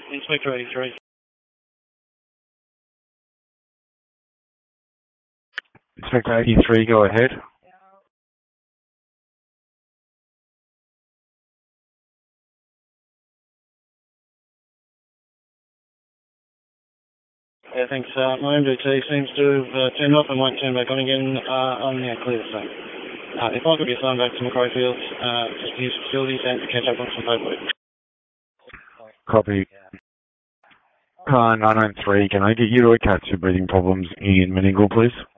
Inspector 83. Inspector 83, go ahead. Yeah, thanks. My MDT seems to have turned off and won't turn back on again. I'm now clear to say. If I could be assigned back to Macquarie Fields, just to use facilities and to catch up on some paperwork. Copy. Car 993, can I get you to attach your breathing problems in Menangle, please?